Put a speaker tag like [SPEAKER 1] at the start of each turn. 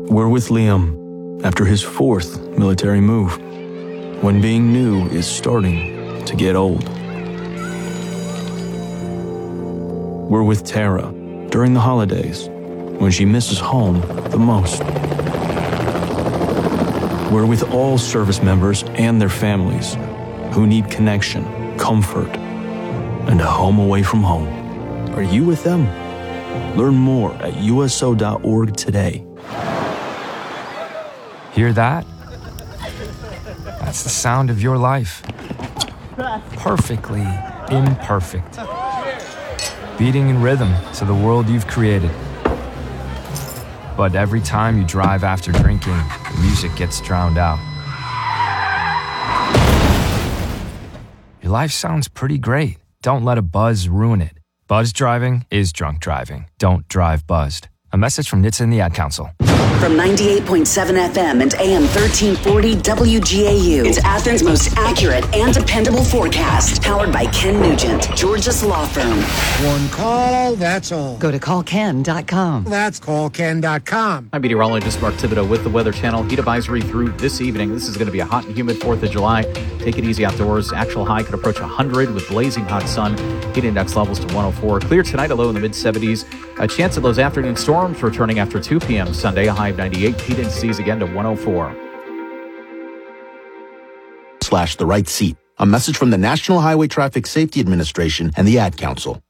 [SPEAKER 1] We're with Liam after his fourth military move, when being new is starting to get old. We're with Tara during the holidays, when she misses home the most. We're with all service members and their families who need connection, comfort, and a home away from home. Are you with them? Learn more at USO.org today.
[SPEAKER 2] Hear that? That's the sound of your life. Perfectly imperfect. Beating in rhythm to the world you've created. But every time you drive after drinking, the music gets drowned out. Your life sounds pretty great. Don't let a buzz ruin it. Buzz driving is drunk driving. Don't drive buzzed. A message from NHTSA and the Ad Council.
[SPEAKER 3] From 98.7 FM and AM 1340 WGAU, it's Athens' most accurate and dependable forecast. Powered by Ken Nugent, Georgia's law firm.
[SPEAKER 4] One call, that's all.
[SPEAKER 5] Go to callken.com.
[SPEAKER 4] That's callken.com.
[SPEAKER 6] I'm meteorologist Mark Thibodeau with the Weather Channel. Heat advisory through this evening. This is going to be a hot and humid 4th of July. Take it easy outdoors. Actual high could approach 100 with blazing hot sun. Heat index levels to 104. Clear tonight, a low in the mid-70s. A chance of those afternoon storms returning after 2 p.m. Sunday, a high of 98. Heat indices again to 104.
[SPEAKER 7] /the right seat. A message from the National Highway Traffic Safety Administration and the Ad Council.